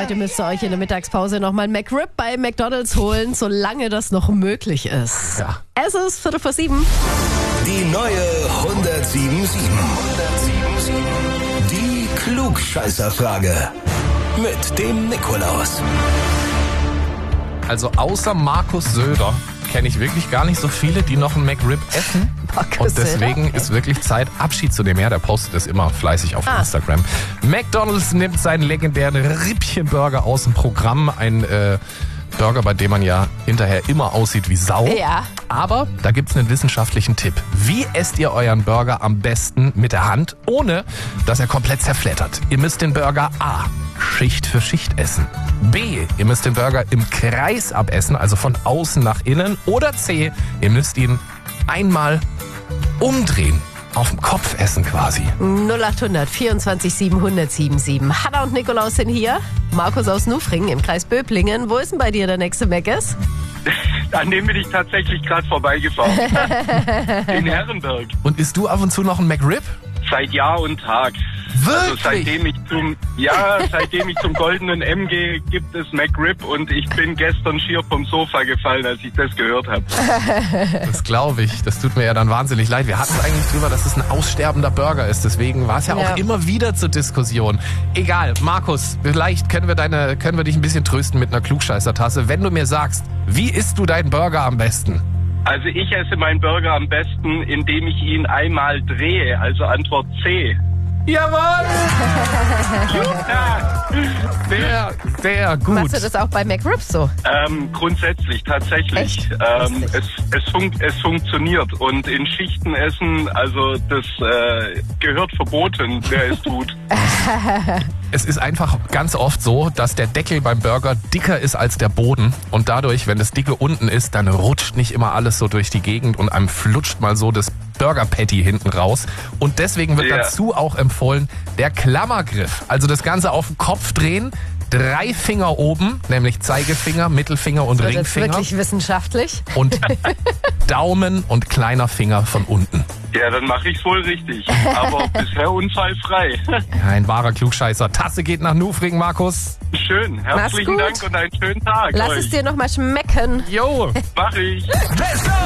Heute müsst ihr euch in der Mittagspause nochmal McRib bei McDonald's holen, solange das noch möglich ist. Ja. Es ist 6:45. Die neue 107.7. Die Klugscheißerfrage. Mit dem Nikolaus. Also außer Markus Söder kenne ich wirklich gar nicht so viele, die noch einen McRib essen. Markus Und deswegen Söder? ist wirklich Zeit, Abschied zu nehmen. Ja, der postet es immer fleißig auf Instagram. McDonald's nimmt seinen legendären Rippchenburger aus dem Programm. Ein Burger, bei dem man ja hinterher immer aussieht wie Sau. Ja. Aber da gibt's einen wissenschaftlichen Tipp. Wie esst ihr euren Burger am besten mit der Hand, ohne dass er komplett zerfleddert? Ihr müsst den Burger A. Schicht für Schicht essen. B. Ihr müsst den Burger im Kreis abessen, also von außen nach innen. Oder C. Ihr müsst ihn einmal umdrehen. Auf dem Kopf essen quasi. 0800 24 700 77. Hanna und Nikolaus sind hier. Markus aus Nufringen im Kreis Böblingen. Wo ist denn bei dir der nächste Meckes? An dem bin ich tatsächlich gerade vorbeigefahren. In Herrenberg. Und isst du ab und zu noch einen McRib? Seit Jahr und Tag. Also Wirklich? seitdem ich zum goldenen M gehe, gibt es McRib und ich bin gestern schier vom Sofa gefallen, als ich das gehört habe. Das glaube ich. Das tut mir ja dann wahnsinnig leid. Wir hatten es eigentlich drüber, dass es ein aussterbender Burger ist. Deswegen war es ja auch immer wieder zur Diskussion. Egal, Markus, vielleicht können wir dich ein bisschen trösten mit einer Klugscheißertasse. Wenn du mir sagst, wie isst du deinen Burger am besten? Also ich esse meinen Burger am besten, indem ich ihn einmal drehe, also Antwort C. Jawohl! Ja. Sehr gut. Machst du das auch bei McRibs so? Grundsätzlich, tatsächlich. Echt? Es funktioniert und in Schichten essen, also das gehört verboten, wer es tut. Es ist einfach ganz oft so, dass der Deckel beim Burger dicker ist als der Boden und dadurch, wenn das Dicke unten ist, dann rutscht nicht immer alles so durch die Gegend und einem flutscht mal so das Burger Patty hinten raus. Und deswegen wird dazu auch empfohlen, der Klammergriff. Also das Ganze auf den Kopf drehen, 3 Finger oben, nämlich Zeigefinger, Mittelfinger und Das ist Ringfinger. wirklich wissenschaftlich. Und Daumen und kleiner Finger von unten. Ja, dann mache ich's wohl richtig. Aber bisher unfallfrei. Ja, ein wahrer Klugscheißer. Tasse geht nach Nufringen, Markus. Schön, herzlichen gut. Dank und einen schönen Tag Lass euch. es dir nochmal schmecken. Jo. Mach ich. Best of!